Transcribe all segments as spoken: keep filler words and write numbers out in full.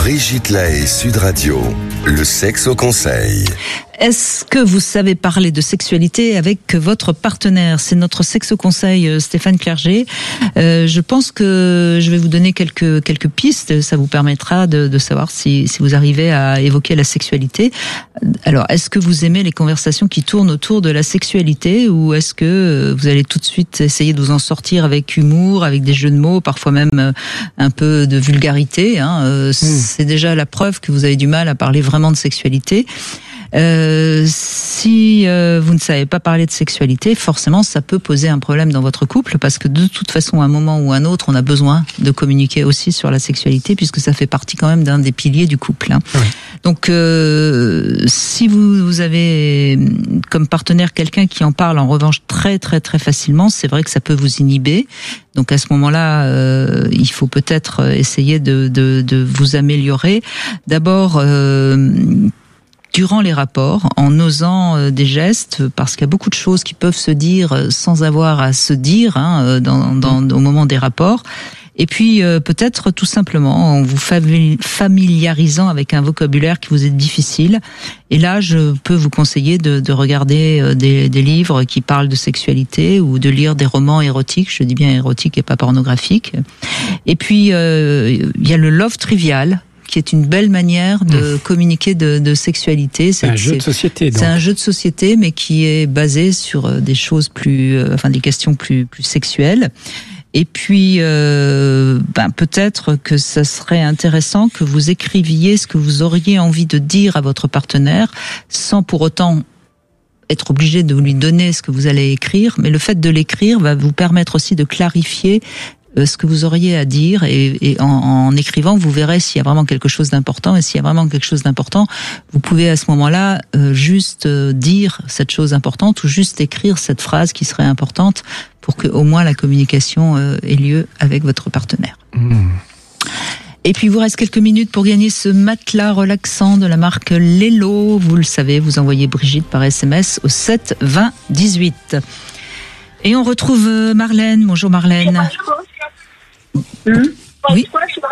Brigitte Lahaie, Sud Radio, le sexe au conseil. Est-ce que vous savez parler de sexualité avec votre partenaire ? C'est notre sexo conseil Stéphane Clerget. Euh, je pense que je vais vous donner quelques quelques pistes. Ça vous permettra de, de savoir si, si vous arrivez à évoquer la sexualité. Alors, est-ce que vous aimez les conversations qui tournent autour de la sexualité, ou est-ce que vous allez tout de suite essayer de vous en sortir avec humour, avec des jeux de mots, parfois même un peu de vulgarité, hein. euh, mmh. C'est déjà la preuve que vous avez du mal à parler vraiment de sexualité. Euh, si euh, vous ne savez pas parler de sexualité, forcément ça peut poser un problème dans votre couple, parce que de toute façon à un moment ou à un autre on a besoin de communiquer aussi sur la sexualité, puisque ça fait partie quand même d'un des piliers du couple, hein. Oui. Donc euh, si vous, vous avez comme partenaire quelqu'un qui en parle en revanche très très très facilement, c'est vrai que ça peut vous inhiber. Donc à ce moment-là, euh, il faut peut-être essayer de, de, de vous améliorer. D'abord, euh, durant les rapports, en osant des gestes, parce qu'il y a beaucoup de choses qui peuvent se dire sans avoir à se dire, hein, dans, dans, au moment des rapports. Et puis euh, peut-être tout simplement en vous familiarisant avec un vocabulaire qui vous est difficile. Et là, je peux vous conseiller de, de regarder des, des livres qui parlent de sexualité, ou de lire des romans érotiques. Je dis bien érotiques et pas pornographiques. Et puis euh, il y a le Love Trivial, qui est une belle manière de mmh. communiquer de, de sexualité. C'est, c'est un jeu de société, donc. C'est un jeu de société, mais qui est basé sur des choses plus, euh, enfin des questions plus plus sexuelles. Et puis, euh, ben peut-être que ça serait intéressant que vous écriviez ce que vous auriez envie de dire à votre partenaire, sans pour autant être obligé de lui donner ce que vous allez écrire. Mais le fait de l'écrire va vous permettre aussi de clarifier ce que vous auriez à dire, et, et en, en écrivant, vous verrez s'il y a vraiment quelque chose d'important. Et s'il y a vraiment quelque chose d'important, vous pouvez à ce moment-là euh, juste euh, dire cette chose importante, ou juste écrire cette phrase qui serait importante, pour que au moins la communication euh, ait lieu avec votre partenaire. Mmh. Et puis, il vous reste quelques minutes pour gagner ce matelas relaxant de la marque Lelo. Vous le savez, vous envoyez Brigitte par S M S au sept vingt dix-huit. Et on retrouve Marlène. Bonjour Marlène. Mmh. Oui.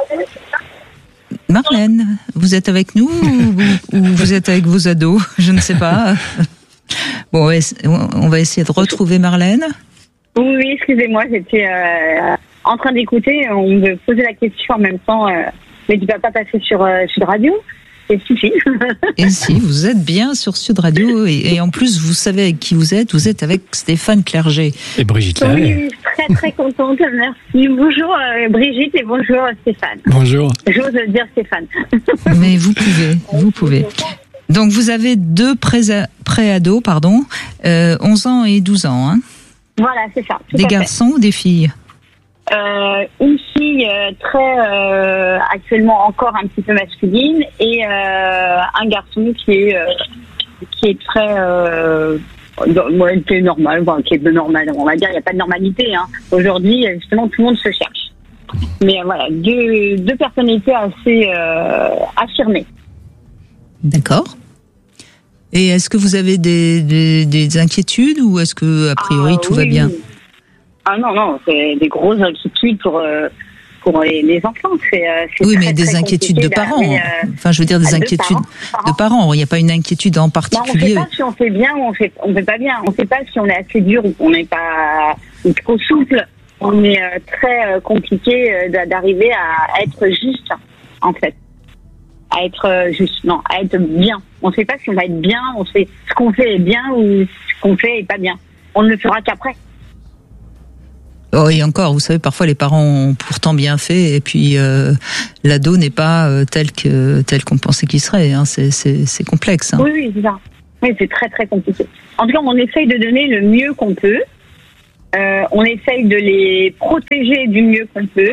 Marlène, vous êtes avec nous ou, ou vous êtes avec vos ados? Je ne sais pas. Bon, on va essayer de retrouver Marlène. Oui, oui, excusez-moi, j'étais euh, en train d'écouter. On me posait la question en même temps. Euh, mais tu ne vas pas passer sur euh, Sud Radio? Et si, si. Et si, vous êtes bien sur Sud Radio, et, et en plus, vous savez avec qui vous êtes. Vous êtes avec Stéphane Clerget. Et Brigitte Lahaie. Oui, oui, très très contente, merci. Bonjour euh, Brigitte et bonjour Stéphane. Bonjour. J'ose dire Stéphane. Mais vous pouvez, vous pouvez. Donc vous avez deux pré-ados, pardon, euh, onze ans et douze ans. Hein. Voilà, c'est ça. Des garçons ou des filles? Euh, une fille euh, très euh, actuellement encore un petit peu masculine, et euh, un garçon qui est euh, qui est très euh, ouais, qui est normal, enfin, qui est normal, on va dire. Il n'y a pas de normalité, hein. Aujourd'hui, justement, tout le monde se cherche. Mais euh, voilà, deux deux personnalités assez euh, affirmées. D'accord. Et est-ce que vous avez des, des, des inquiétudes, ou est-ce que a priori ah, tout oui, va bien? Ah non, non, c'est des grosses inquiétudes pour, euh, pour les, les enfants. C'est, c'est oui, très, mais des très inquiétudes de parents. Euh, enfin, je veux dire des inquiétudes de parents. De parents. Il n'y a pas une inquiétude en particulier. Non, on ne sait pas si on fait bien ou on fait, on fait pas bien. On ne sait pas si on est assez dur ou on n'est pas ou trop souple. On est euh, très euh, compliqué euh, d'arriver à être juste, en fait. À être euh, juste, non, à être bien. On ne sait pas si on va être bien, on sait ce qu'on fait est bien ou ce qu'on fait est pas bien. On ne le fera qu'après. Oh, et encore, vous savez, parfois les parents ont pourtant bien fait, et puis euh, l'ado n'est pas euh, tel que tel qu'on pensait qu'il serait. Hein. C'est, c'est, c'est complexe. Hein. Oui, oui, c'est ça. Oui, c'est très très compliqué. En tout cas, on essaye de donner le mieux qu'on peut. Euh, on essaye de les protéger du mieux qu'on peut,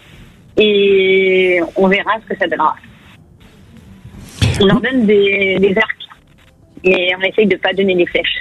et on verra ce que ça donnera. On leur donne des, des arcs, mais on essaye de pas donner des flèches.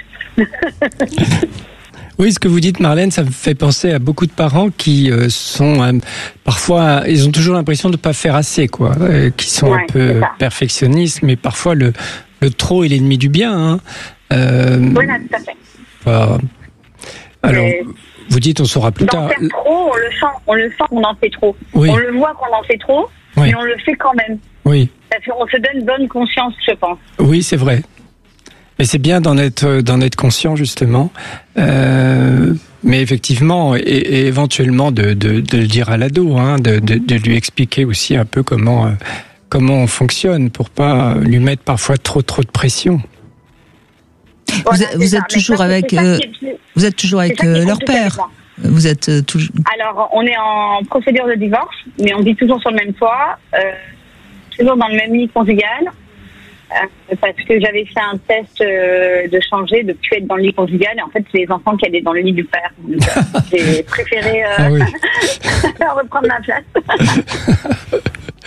Oui, ce que vous dites, Marlène, ça me fait penser à beaucoup de parents qui euh, sont euh, parfois, ils ont toujours l'impression de ne pas faire assez, quoi, euh, qui sont ouais, un peu perfectionnistes, mais parfois le, le trop est l'ennemi du bien. Hein. Euh, voilà, tout à fait. Bah, alors, euh, vous dites, on saura plus d'en tard. Faire trop, on le sent, on le sent qu'on en fait trop. Oui. On le voit qu'on en fait trop, oui. Mais on le fait quand même. Oui. Parce qu'on se donne bonne conscience, je pense. Oui, c'est vrai. Et c'est bien d'en être, d'en être conscient, justement. Euh, mais effectivement, et, et éventuellement de, de, de le dire à l'ado, hein, de, de, de lui expliquer aussi un peu comment, euh, comment on fonctionne pour pas lui mettre parfois trop, trop de pression. Voilà, vous, vous êtes toujours avec, euh, vous êtes toujours avec euh, leur père. Vous êtes euh, toujours. Alors, on est en procédure de divorce, mais on vit toujours sur le même toit, euh, toujours dans le même lit conjugal. Euh, parce que j'avais fait un test euh, de changer, de plus être dans le lit conjugal, et en fait c'est les enfants qui allaient dans le lit du père. Donc, euh, j'ai préféré euh, ah oui. reprendre ma place.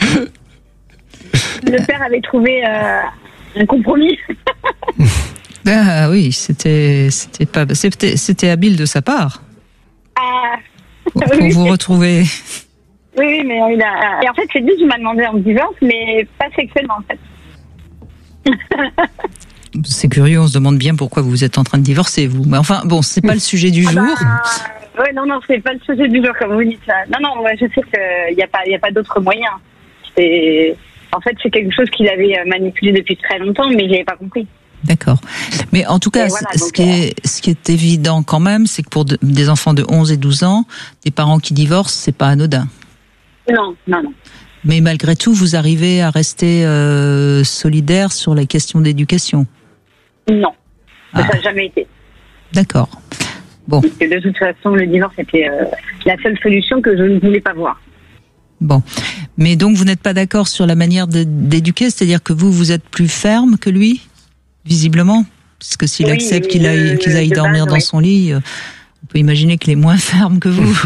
Le père avait trouvé euh, un compromis. Ah oui, c'était c'était pas c'était c'était habile de sa part. Ah, pour oui. vous retrouver. Oui, oui, mais il a. Et en fait, c'est lui qui m'a demandé en divorce, mais pas sexuellement en fait. C'est curieux, on se demande bien pourquoi vous êtes en train de divorcer, vous. Mais enfin, bon, c'est pas le sujet du ah jour. Bah, ouais, non, non, c'est pas le sujet du jour, comme vous dites ça. Non, non, ouais, je sais qu'il n'y a pas, il y a pas d'autre moyen. C'est, en fait, c'est quelque chose qu'il avait manipulé depuis très longtemps, mais j'avais pas compris. D'accord. Mais en tout cas, voilà, ce, donc, qui est, ce qui est évident quand même, c'est que pour de, des enfants de onze et douze ans, des parents qui divorcent, c'est pas anodin. Non, non, non. Mais malgré tout, vous arrivez à rester euh, solidaire sur la question d'éducation? Non, ah. ça n'a jamais été. D'accord. Bon. Parce que de toute façon, le divorce était euh, la seule solution que je ne voulais pas voir. Bon. Mais donc, vous n'êtes pas d'accord sur la manière de, d'éduquer? C'est-à-dire que vous, vous êtes plus ferme que lui, visiblement? Parce que s'il oui, accepte qu'il aille, qu'il aille dormir base, dans oui. son lit, on peut imaginer qu'il est moins ferme que vous.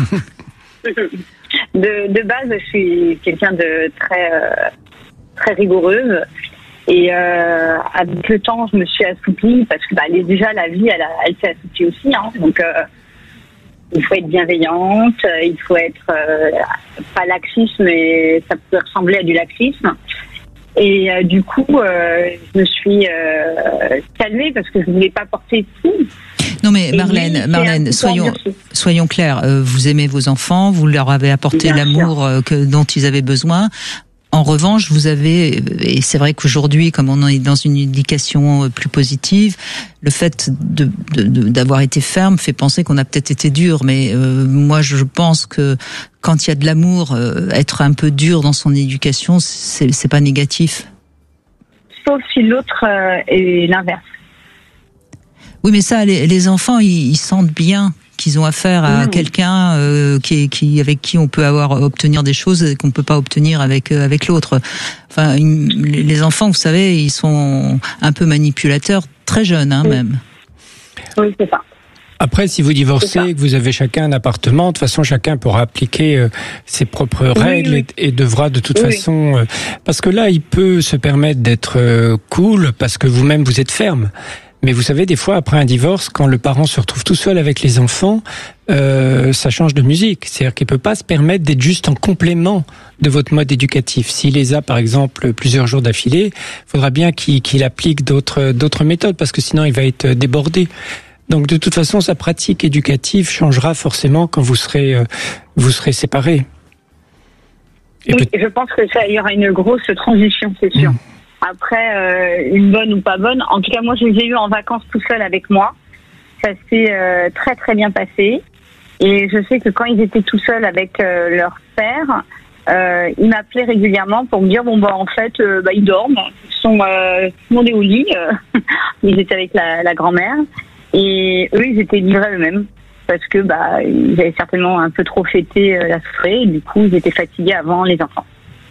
De, de base, je suis quelqu'un de très, euh, très rigoureuse. Et euh, avec le temps, je me suis assouplie parce que bah, déjà, la vie, elle, elle s'est assouplie aussi. Hein, donc, euh, il faut être bienveillante, il faut être euh, pas laxiste, mais ça peut ressembler à du laxisme. Et euh, du coup, euh, je me suis euh, calmée parce que je voulais pas porter tout. Non mais Marlène, lui, Marlène, soyons soyons clairs. Euh, vous aimez vos enfants, vous leur avez apporté Bien l'amour euh, que dont ils avaient besoin. En revanche, vous avez, et c'est vrai qu'aujourd'hui, comme on est dans une éducation plus positive, le fait de, de, de d'avoir été ferme fait penser qu'on a peut-être été dur. Mais euh, moi, je pense que quand il y a de l'amour, euh, être un peu dur dans son éducation, c'est, c'est pas négatif. Sauf si l'autre euh, est l'inverse. Oui, mais ça, les, les enfants, ils, ils sentent bien qu'ils ont affaire à mmh. quelqu'un euh, qui, qui, avec qui on peut avoir obtenir des choses qu'on peut pas obtenir avec euh, avec l'autre. Enfin, une, les enfants, vous savez, ils sont un peu manipulateurs, très jeunes, hein, oui. même. Oui, c'est ça. Après, si vous divorcez et que vous avez chacun un appartement, de toute façon, chacun pourra appliquer euh, ses propres oui, règles oui. Et, et devra de toute oui. façon... Euh, parce que là, il peut se permettre d'être euh, cool parce que vous-même, vous êtes ferme. Mais vous savez, des fois, après un divorce, quand le parent se retrouve tout seul avec les enfants, euh, ça change de musique. C'est-à-dire qu'il peut pas se permettre d'être juste en complément de votre mode éducatif. S'il les a, par exemple, plusieurs jours d'affilée, il faudra bien qu'il, qu'il applique d'autres, d'autres méthodes, parce que sinon, il va être débordé. Donc, de toute façon, sa pratique éducative changera forcément quand vous serez, euh, vous serez séparés. Et oui, peut- je pense que ça, il y aura une grosse transition, c'est sûr. Mmh. Après, euh, une bonne ou pas bonne, en tout cas, moi, je les ai eus en vacances tout seul avec moi. Ça s'est euh, très, très bien passé. Et je sais que quand ils étaient tout seuls avec euh, leur père, euh, ils m'appelaient régulièrement pour me dire, bon, bah, en fait, euh, bah, ils dorment. Ils sont, euh, tout le monde est au lit. Euh, ils étaient avec la, la grand-mère. Et eux, ils étaient livrés eux-mêmes. Parce que, bah, ils avaient certainement un peu trop fêté euh, la soirée. Et du coup, ils étaient fatigués avant les enfants.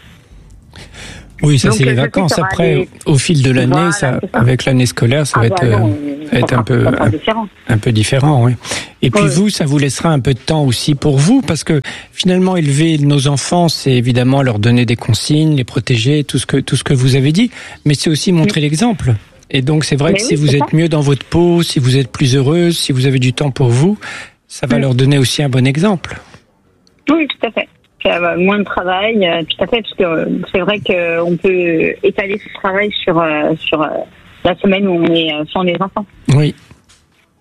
Oui, ça donc, c'est les vacances. Après, des... au fil de l'année, voilà, ça, ça. avec l'année scolaire, ça ah va bah être, non, euh, être un peu, un, un peu différent, oui. Et puis oui. vous, ça vous laissera un peu de temps aussi pour vous, parce que finalement, élever nos enfants, c'est évidemment leur donner des consignes, les protéger, tout ce que, tout ce que vous avez dit, mais c'est aussi montrer oui. l'exemple. Et donc, c'est vrai mais que oui, si vous êtes ça. mieux dans votre peau, si vous êtes plus heureuse, si vous avez du temps pour vous, ça va oui. leur donner aussi un bon exemple. Oui, tout à fait. Moins de travail, tout à fait, parce que c'est vrai qu'on peut étaler ce travail sur, sur la semaine où on est sans les enfants. Oui.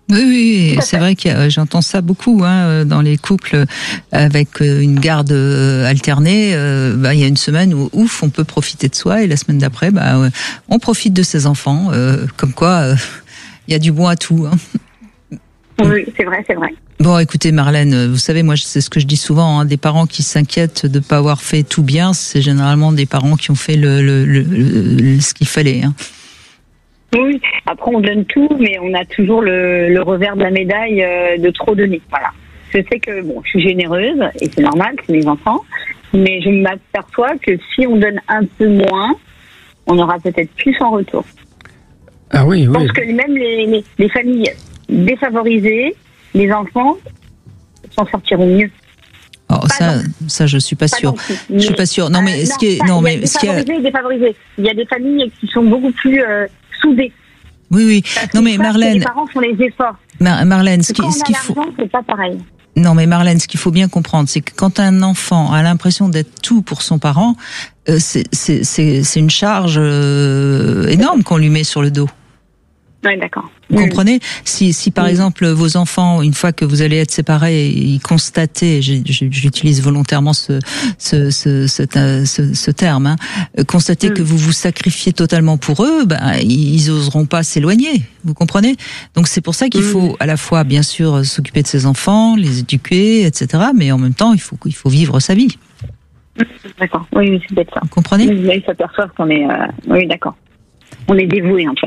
Oui, oui, c'est vrai que j'entends ça beaucoup hein, dans les couples avec une garde alternée. Euh, bah, il y a une semaine où ouf, on peut profiter de soi et la semaine d'après, bah, on profite de ses enfants. Euh, comme quoi, euh, il y a du bon à tout. Hein. Oui, c'est vrai, c'est vrai. Bon, écoutez, Marlène, vous savez, moi, c'est ce que je dis souvent, hein, des parents qui s'inquiètent de ne pas avoir fait tout bien, c'est généralement des parents qui ont fait le, le, le, le, ce qu'il fallait. Hein. Oui, après on donne tout, mais on a toujours le, le revers de la médaille euh, de trop donner. Voilà. Je sais que bon, je suis généreuse et c'est normal, c'est mes enfants, mais je m'aperçois que si on donne un peu moins, on aura peut-être plus en retour. Ah oui, oui. Je pense que même les, les, les familles défavorisées, les enfants s'en sortiront mieux. Oh, ça, ça, je suis pas, pas sûre. Je suis pas sûre. Non, mais euh, ce qui est, non, mais ce qui est défavorisé. Il y a des familles qui sont beaucoup plus euh, soudées. Oui, oui. Parce non, mais Marlène. Les parents font les efforts. Mar- Marlène, ce, qui, ce qu'il faut. C'est pas pareil. Non, mais Marlène, ce qu'il faut bien comprendre, c'est que quand un enfant a l'impression d'être tout pour son parent, euh, c'est, c'est, c'est, c'est une charge euh, énorme qu'on lui met sur le dos. Oui, d'accord. Vous mmh. comprenez ? Si, si par mmh. exemple vos enfants, une fois que vous allez être séparés, ils constatez, j'utilise volontairement ce, ce, ce, ce, ce, ce terme, hein, constatez mmh. que vous vous sacrifiez totalement pour eux, ben ils oseront pas s'éloigner. Vous comprenez ? Donc c'est pour ça qu'il mmh. faut à la fois bien sûr s'occuper de ses enfants, les éduquer, et cetera. Mais en même temps, il faut il faut vivre sa vie. D'accord. Oui, oui c'est peut-être ça. Vous comprenez ? Oui, ils s'aperçoivent qu'on est. Euh... Oui, d'accord. On est dévoué en fait.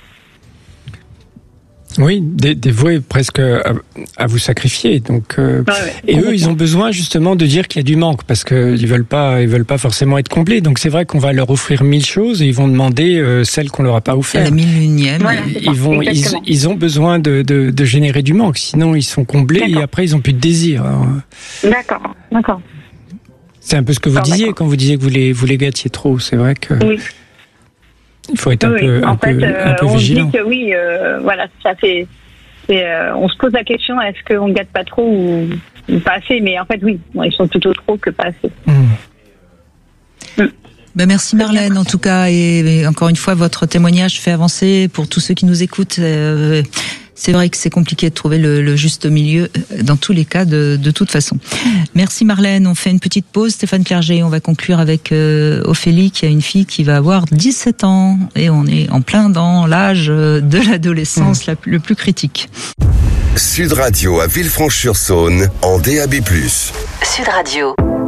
Oui, dé- dévoués presque à, à vous sacrifier. Donc, euh, ah ouais, et eux, ils ont besoin justement de dire qu'il y a du manque parce que ils veulent pas, ils veulent pas forcément être complets. Donc c'est vrai qu'on va leur offrir mille choses et ils vont demander euh, celles qu'on leur a pas offert. La mille unième. Voilà, ils vont, ils, ils ont besoin de, de, de générer du manque. Sinon, ils sont comblés d'accord. et après ils ont plus de désir. Alors, d'accord, d'accord. C'est un peu ce que vous d'accord, disiez d'accord. quand vous disiez que vous les, vous les gâtiez trop. C'est vrai que. Oui. Il faut être un oui, peu, un en fait, peu, euh, un peu on vigilant. dit que oui, euh, voilà, ça fait. C'est, euh, on se pose la question est-ce qu'on ne gâte pas trop ou, ou pas assez, mais en fait oui, bon, ils sont plutôt trop que pas assez. Mmh. Mmh. Ben merci Marlène en tout cas et, et encore une fois votre témoignage fait avancer pour tous ceux qui nous écoutent. Euh, c'est vrai que c'est compliqué de trouver le, le juste milieu dans tous les cas de, de toute façon. Merci Marlène, on fait une petite pause. Stéphane Clerget, on va conclure avec euh, Ophélie qui a une fille qui va avoir dix-sept ans et on est en plein dans l'âge de l'adolescence mmh. la, le plus critique. Sud Radio à Villefranche-sur-Saône en D A B plus. Sud Radio.